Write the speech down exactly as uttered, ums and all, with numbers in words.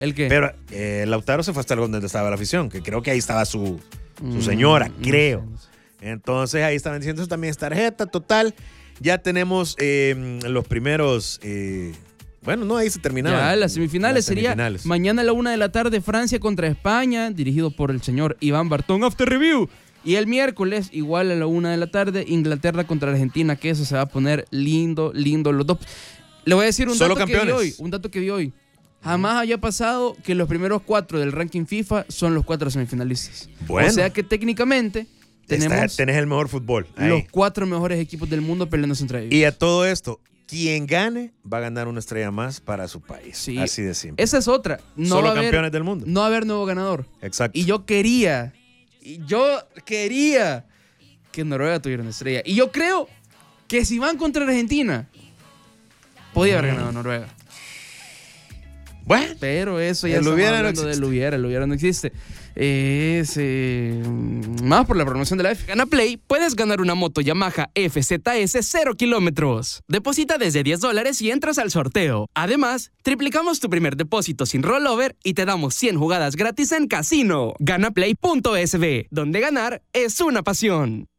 ¿El qué? Pero eh, Lautaro se fue hasta donde estaba la afición, que creo que ahí estaba su, su señora, mm, creo. No sé, no sé. Entonces ahí estaban diciendo, eso también es tarjeta, total. Ya tenemos eh, los primeros... Eh, bueno, no, ahí se terminaban. Ya, las semifinales, las semifinales. Sería mañana a la una de la tarde, Francia contra España, dirigido por el señor Iván Bartón, After Review. Y el miércoles, igual a la una de la tarde, Inglaterra contra Argentina, que eso se va a poner lindo, lindo los dos. Le voy a decir un Solo dato campeones. que vi hoy, un dato que vi hoy. Jamás había pasado que los primeros cuatro del ranking FIFA son los cuatro semifinalistas. Bueno. O sea que técnicamente tenemos Está, tenés el mejor fútbol. Ahí. Los cuatro mejores equipos del mundo peleándose entre ellos. Y a todo esto, quien gane va a ganar una estrella más para su país. Sí. Así de simple. Esa es otra. No Solo va a haber, campeones del mundo. No va a haber nuevo ganador. Exacto. Y yo quería, y yo quería que Noruega tuviera una estrella. Y yo creo que si van contra Argentina, podía haber ganado Noruega. Bueno, pero eso ya el estamos hubiera hablando no del hubiera, el hubiera no existe. Es eh, más por la promoción de la F. Gana Play, puedes ganar una moto Yamaha F Z S cero kilómetros. Deposita desde diez dólares y entras al sorteo. Además, triplicamos tu primer depósito sin rollover y te damos cien jugadas gratis en casino. Ganaplay punto es be, donde ganar es una pasión.